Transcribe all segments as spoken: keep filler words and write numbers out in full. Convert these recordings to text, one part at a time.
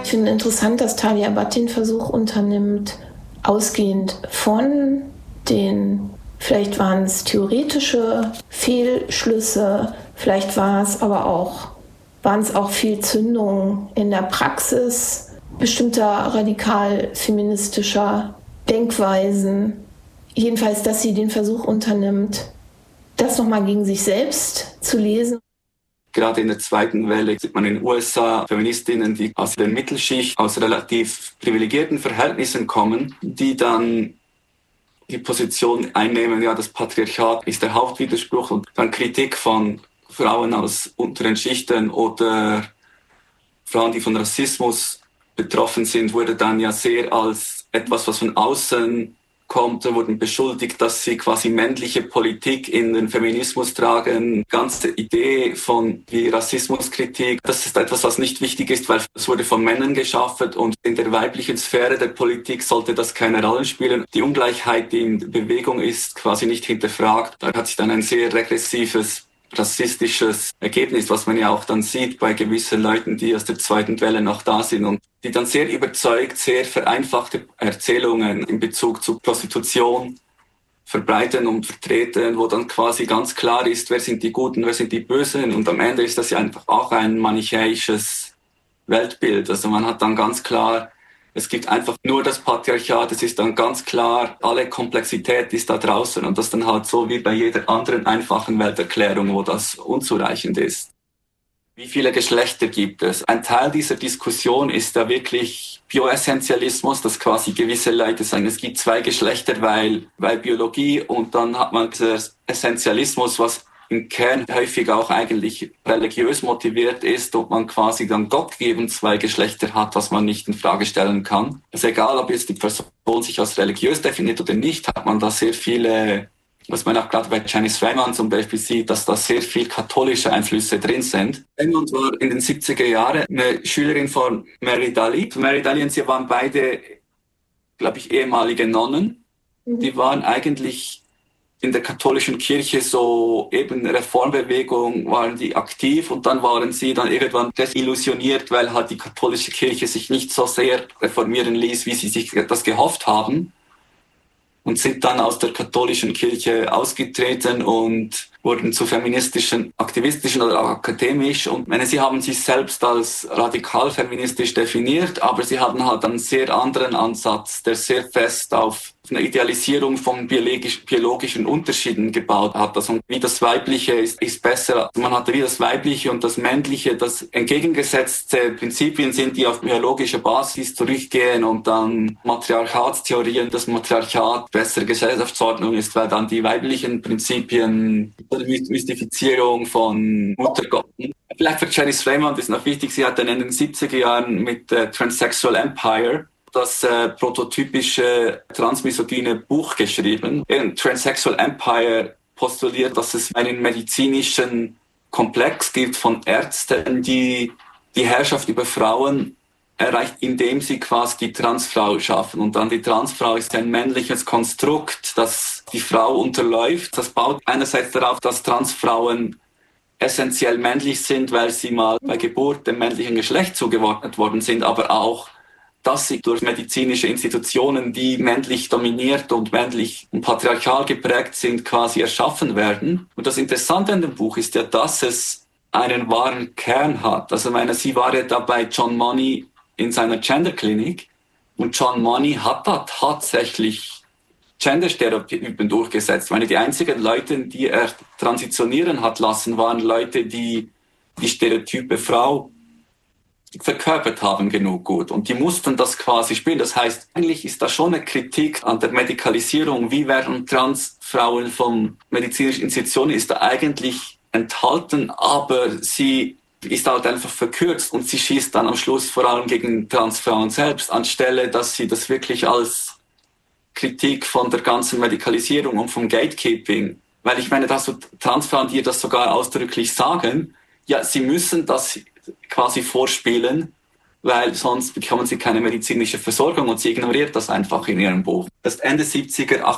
Ich finde interessant, dass Talya Bhatt den Versuch unternimmt, ausgehend von den, vielleicht waren es theoretische Fehlschlüsse, vielleicht war es aber auch, waren es auch Fehlzündungen in der Praxis bestimmter radikal-feministischer Denkweisen. Jedenfalls, dass sie den Versuch unternimmt, das nochmal gegen sich selbst zu lesen. Gerade in der zweiten Welle sieht man in den U S A Feministinnen, die aus der Mittelschicht, aus relativ privilegierten Verhältnissen kommen, die dann die Position einnehmen, ja, das Patriarchat ist der Hauptwiderspruch, und dann Kritik von Frauen aus unteren Schichten oder Frauen, die von Rassismus betroffen sind, wurde dann ja sehr als etwas, was von außen kommt, wurden beschuldigt, dass sie quasi männliche Politik in den Feminismus tragen. Die ganze Idee von die Rassismuskritik, das ist etwas, was nicht wichtig ist, weil es wurde von Männern geschaffen, und in der weiblichen Sphäre der Politik sollte das keine Rolle spielen. Die Ungleichheit, die in Bewegung ist, quasi nicht hinterfragt. Da hat sich dann ein sehr regressives rassistisches Ergebnis, was man ja auch dann sieht bei gewissen Leuten, die aus der zweiten Welle noch da sind und die dann sehr überzeugt, sehr vereinfachte Erzählungen in Bezug zu Prostitution verbreiten und vertreten, wo dann quasi ganz klar ist, wer sind die Guten, wer sind die Bösen, und am Ende ist das ja einfach auch ein manichäisches Weltbild. Also man hat dann ganz klar, es gibt einfach nur das Patriarchat, es ist dann ganz klar, alle Komplexität ist da draußen, und das dann halt so wie bei jeder anderen einfachen Welterklärung, wo das unzureichend ist. Wie viele Geschlechter gibt es? Ein Teil dieser Diskussion ist da wirklich Bioessentialismus, dass quasi gewisse Leute sagen, es gibt zwei Geschlechter, weil, weil Biologie, und dann hat man diesen Essentialismus, was im Kern häufig auch eigentlich religiös motiviert ist und man quasi dann gottgebend zwei Geschlechter hat, was man nicht in Frage stellen kann. Also egal, ob jetzt die Person sich als religiös definiert oder nicht, hat man da sehr viele, was man auch gerade bei Janice Raymond zum Beispiel sieht, dass da sehr viel katholische Einflüsse drin sind. Raymond war in den siebziger Jahren eine Schülerin von Mary Daly. Mary Daly und sie waren beide, glaube ich, ehemalige Nonnen. Die waren eigentlich in der katholischen Kirche so eben Reformbewegung, waren die aktiv, und dann waren sie dann irgendwann desillusioniert, weil halt die katholische Kirche sich nicht so sehr reformieren ließ, wie sie sich das gehofft haben, und sind dann aus der katholischen Kirche ausgetreten und wurden zu feministischen, aktivistischen oder auch akademisch. Und meine, sie haben sich selbst als radikal feministisch definiert, aber sie hatten halt einen sehr anderen Ansatz, der sehr fest auf eine Idealisierung von biologisch, biologischen Unterschieden gebaut hat. Also wie das Weibliche ist, ist besser. Also man hatte wie das Weibliche und das Männliche, das entgegengesetzte Prinzipien sind, die auf biologischer Basis zurückgehen, und dann Matriarchatstheorien, das Matriarchat bessere Gesellschaftsordnung ist, weil dann die weiblichen Prinzipien, die Mystifizierung von Muttergott. Vielleicht für Janice Raymond ist noch wichtig, sie hat dann in den siebziger Jahren mit äh, Transsexual Empire das äh, prototypische transmisogyne Buch geschrieben. In Transsexual Empire postuliert, dass es einen medizinischen Komplex gibt von Ärzten, die die Herrschaft über Frauen erreicht, indem sie quasi die Transfrau schaffen. Und dann die Transfrau ist ein männliches Konstrukt, das die Frau unterläuft. Das baut einerseits darauf, dass Transfrauen essentiell männlich sind, weil sie mal bei Geburt dem männlichen Geschlecht zugeordnet worden sind, aber auch, dass sie durch medizinische Institutionen, die männlich dominiert und männlich und patriarchal geprägt sind, quasi erschaffen werden. Und das Interessante an dem Buch ist ja, dass es einen wahren Kern hat. Also, ich meine, sie war ja da bei John Money in seiner Genderklinik, und John Money hat da tatsächlich Genderstereotypen durchgesetzt. Ich meine, die einzigen Leute, die er transitionieren hat lassen, waren Leute, die die Stereotype Frau verkörpert haben genug gut. Und die mussten das quasi spielen. Das heißt, eigentlich ist da schon eine Kritik an der Medikalisierung. Wie werden Transfrauen von medizinischen Institutionen, ist da eigentlich enthalten, aber sie ist halt einfach verkürzt, und sie schießt dann am Schluss vor allem gegen Transfrauen selbst, anstelle dass sie das wirklich als Kritik von der ganzen Medikalisierung und vom Gatekeeping, weil ich meine, dass so Transfrauen, die das sogar ausdrücklich sagen, ja, sie müssen das quasi vorspielen, weil sonst bekommen sie keine medizinische Versorgung, und sie ignoriert das einfach in ihrem Buch. Das ist Ende siebziger,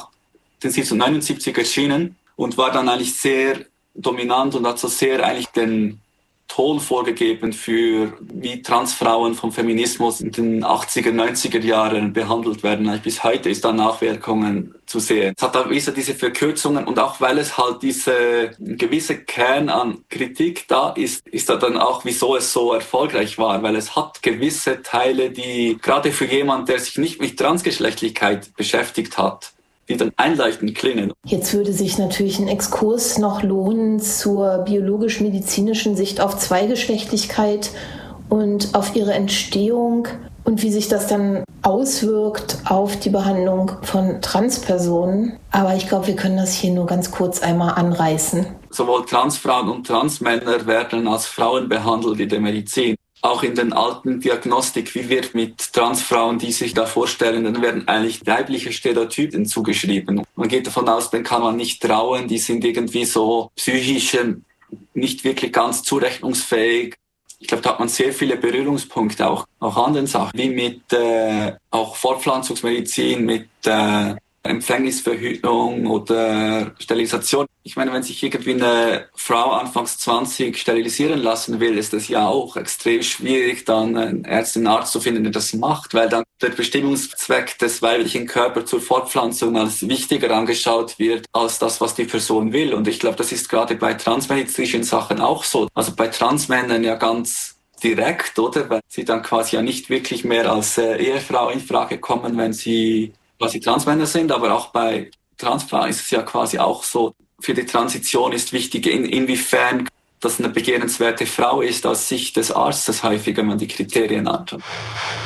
achtzehnhundertneunundsiebzig erschienen und war dann eigentlich sehr dominant und hat so sehr eigentlich den Ton vorgegeben für, wie Transfrauen vom Feminismus in den achtziger, neunziger Jahren behandelt werden. Bis heute ist da Nachwirkungen zu sehen. Es hat auch wieder diese Verkürzungen und auch weil es halt diese gewisse Kern an Kritik da ist, ist da dann auch, wieso es so erfolgreich war, weil es hat gewisse Teile, die gerade für jemanden, der sich nicht mit Transgeschlechtlichkeit beschäftigt hat, die dann einleuchtend klingen. Jetzt würde sich natürlich ein Exkurs noch lohnen zur biologisch-medizinischen Sicht auf Zweigeschlechtlichkeit und auf ihre Entstehung und wie sich das dann auswirkt auf die Behandlung von Transpersonen. Aber ich glaube, wir können das hier nur ganz kurz einmal anreißen. Sowohl Transfrauen und Transmänner werden als Frauen behandelt in der Medizin. Auch in den alten Diagnostik, wie wird mit Transfrauen, die sich da vorstellen, dann werden eigentlich weibliche Stereotypen zugeschrieben. Man geht davon aus, denen kann man nicht trauen, die sind irgendwie so psychisch nicht wirklich ganz zurechnungsfähig. Ich glaube, da hat man sehr viele Berührungspunkte, auch, auch an den Sachen, wie mit äh, auch Fortpflanzungsmedizin, mit äh, Empfängnisverhütung oder Sterilisation. Ich meine, wenn sich irgendwie eine Frau anfangs zwanzig sterilisieren lassen will, ist das ja auch extrem schwierig, dann einen Ärztin, einen Arzt zu finden, der das macht, weil dann der Bestimmungszweck des weiblichen Körpers zur Fortpflanzung als wichtiger angeschaut wird, als das, was die Person will. Und ich glaube, das ist gerade bei transmedizinischen Sachen auch so. Also bei Transmännern ja ganz direkt, oder? Weil sie dann quasi ja nicht wirklich mehr als äh, Ehefrau in Frage kommen, wenn sie quasi Transmänner sind, aber auch bei Transfrauen ist es ja quasi auch so, für die Transition ist wichtig, in, inwiefern das eine begehrenswerte Frau ist, aus Sicht des Arztes häufig, wenn man die Kriterien anschaut.